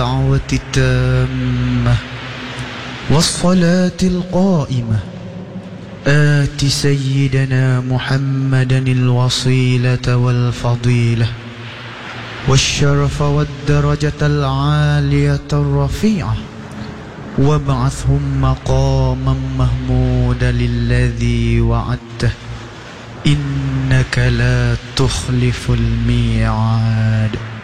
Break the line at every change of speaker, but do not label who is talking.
الدعوة التامة والصلاة القائمة آت سيدنا محمدا الوصيلة والفضيلة والشرف والدرجة العالية الرفيعة وابعثهم مقاما محمودا الذي وعدته إنك لا تخلف الميعاد.